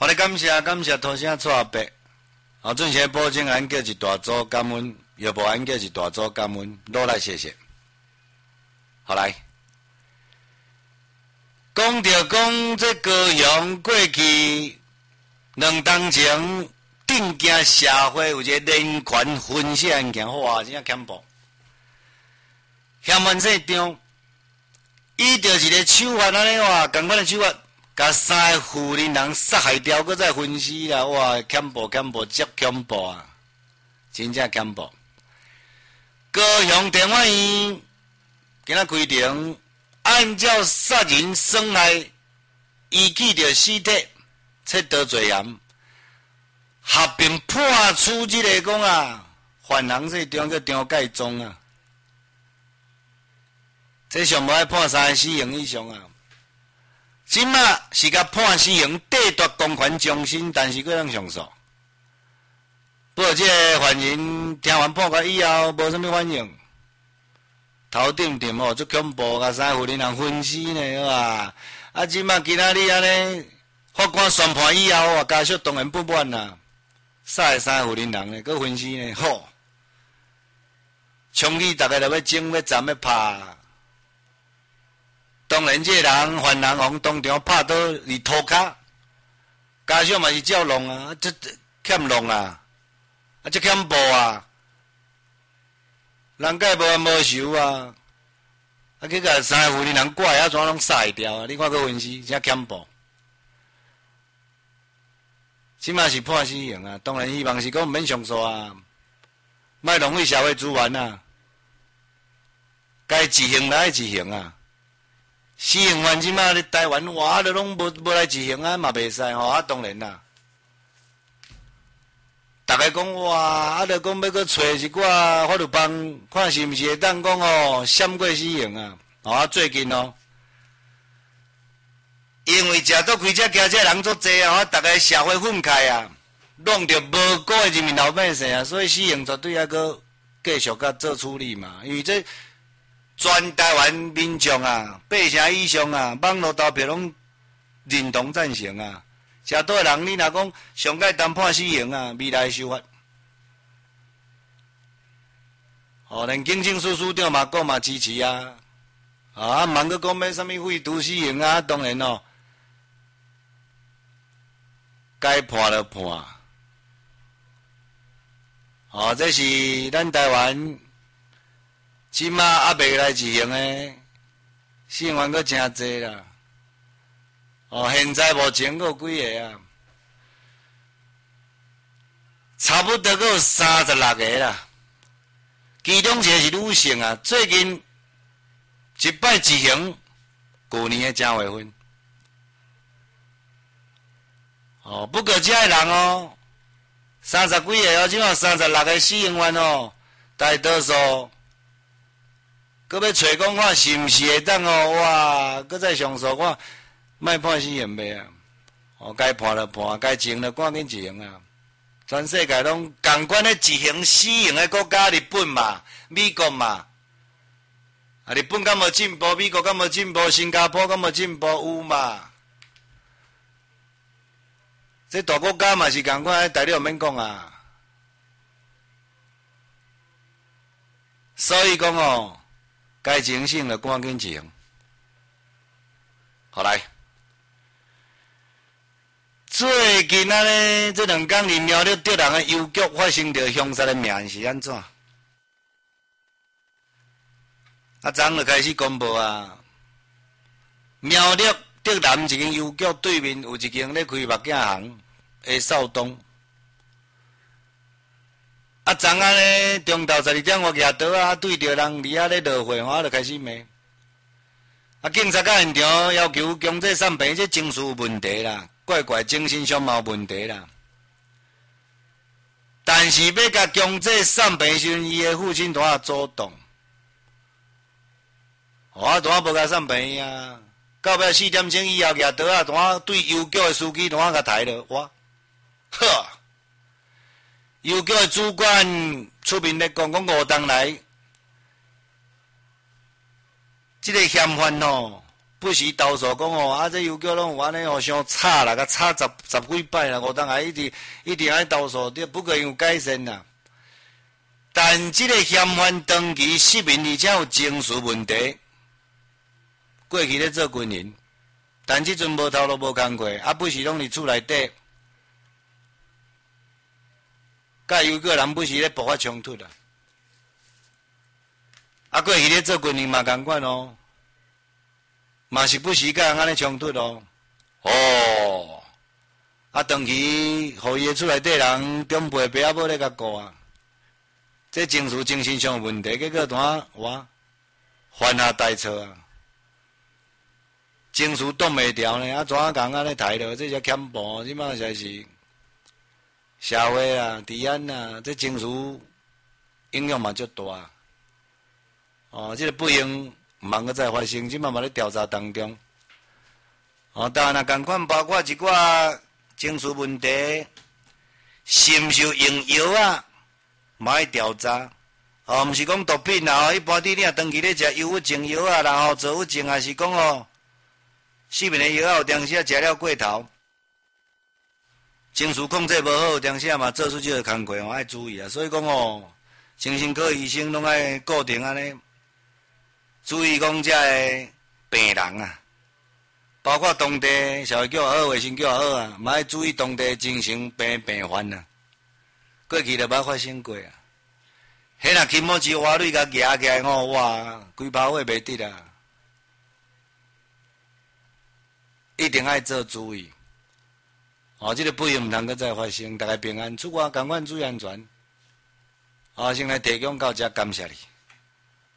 咧感谢土城蔡阿伯，准时保证俺叫一大组感恩，要无俺叫一大组感恩，落来谢谢。好来，讲着讲这高雄过去2当前定惊社会有一个人权分析案件，哇，真正恐怖。嫌犯这张，伊着一个手法安尼哇，共款的手法。甲3个妇人人杀害掉，搁再分尸啦！哇，恐怖，极恐怖啊！真正恐怖。高雄电法院今仔规定，按照杀人伤害遗弃着尸体，切盗罪嫌，合并判处这个讲啊，犯人这中叫张介忠啊，这上无爱判3个死刑以上啊。即马是甲判死刑，剥夺公权终身，但是佫通上诉。不过这个犯人听完判决以后，无啥物反应，头顶顶哦，足恐怖，甲3个妇人人分尸呢，哇！啊，即马今仔日安尼，法官宣判以后，啊，家属当然不满啦，杀的3个妇人人呢，佫分尸呢，吼！枪毙大家就要整要斩要拍。当然，这人犯人往当场拍倒伫涂骹，家属嘛是照弄啊，这欠弄啊，这恐怖啊！人家无仇啊，去甲3个妇人人挂啊，怎拢杀掉啊？你看个分尸，真恐怖。即马是判死刑啊，当然希望是讲毋免上诉啊，莫浪费社会资源啊，该执行来执行啊。死刑犯即马咧台湾，哇，都拢无来执行啊，嘛袂使吼。啊，当然啦，大家讲哇，就讲要去找一寡法律帮，看是毋是会当讲哦，闪过死刑啊。最近哦，因为食倒开车驾车人足济啊，大家社会愤慨啊，弄着无辜的人民老百姓啊，所以死刑绝对还阁继续甲做处理嘛，因为这。全台湾民众啊，8成以上啊，网络投票拢认同赞成啊。食倒人，你若讲上届单判死刑啊，未来修法。连警政署署长嘛讲嘛支持啊。茫个讲要啥物废除死刑啊？当然哦，该判就判。这是咱台湾。即马还未来执行诶，死刑犯阁真济啦。现在目前阁有几个啊？差不多阁有36个啦。其中一个是女性啊，最近一摆执行，去年诶正月份。不过这个人哦，30几个哦，即马36个死刑犯哦，大多数。搁要找讲看是毋是会当哦？哇！搁再上诉看，莫判死刑袂啊？该判就判，该执行就赶紧执行啊！全世界拢共款咧执行死刑的国家，日本嘛、美国嘛。日本敢无进步？美国敢无进步？新加坡敢无进步？有嘛？这大国家嘛是共款，大陆免讲啊。所以讲哦。该执行的赶紧执行。好来，最近啊呢，这2天林苗了对人的邮局发生着凶杀的命是安怎？昨就开始公布啊，苗栗竹南一间邮局对面有一间咧开目镜行的少东。昨暗呢，中昼12点我举刀啊，对着人伫遐咧落血，我就开始骂。警察到现场要求强制散病，这情绪有问题啦，怪精神上嘛有问题啦。但是要甲强制散病时，伊的父亲大主动，大无甲散病啊。到尾4点钟以后举刀啊，大对邮局的司机大甲抬落，我呵。邮局的主管出面咧讲5当来，这个嫌犯哦， 不时投诉讲哦，这邮局拢有安尼哦，伤差啦，甲差十几摆啦，5当一直安尼投诉，这不可有改善啦。但这个嫌犯长期失明，而且有情绪问题，过去咧做军人，但即阵无头路无工课，不时拢伫厝内底，甲邮局人不时咧爆发冲突啦。过去咧做军人嘛共款哦。嘛是不时甲人安尼冲突哦，长期互伊诶厝内底人长辈爸仔某咧甲顾啊，这情绪精神上有问题，结果犯下大错啊，情绪挡袂牢呢，怎啊共安尼刣落，这才欠步，即马才是社会啊、治安啊，这情绪影响嘛足大，这个不应。毋通阁再发生，即摆嘛咧调查当中。当然共款包括一寡情绪问题，是毋是用药啊，嘛要调查。毋是讲毒品啦，一般你若长期咧食忧郁症药啊，然后躁郁症啊，是讲失眠的药啊，有当时啊食了过头，情绪控制无好，有当时啊嘛做出即个工课爱注意啊。所以讲精神科医生拢爱固定安尼。注意讲遮个病人啊，包括当地社会局也好，卫生局也好啊，嘛要注意当地精神病患啊。过去就捌发生过啊。迄若金毛钱花蕊甲夹起来哇，规包货袂得啊。一定爱做注意。这个不幸毋通阁再发生，大家平安出外，共款注意安全。先来提供到这，感谢你。